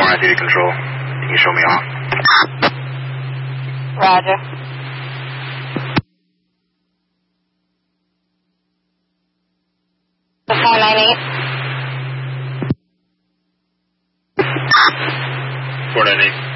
490 to control. You can show me off. Roger. The 498. 498.